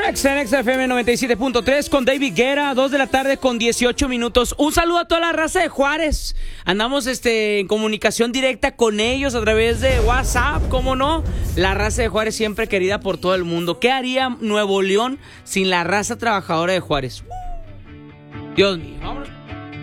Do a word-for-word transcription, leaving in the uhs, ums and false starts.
X en X F M noventa y siete punto tres con David Guerra, dos de la tarde con dieciocho minutos. Un saludo a toda la raza de Juárez. Andamos este, en comunicación directa con ellos a través de WhatsApp, ¿cómo no? La raza de Juárez siempre querida por todo el mundo. ¿Qué haría Nuevo León sin la raza trabajadora de Juárez? Dios mío, vamos.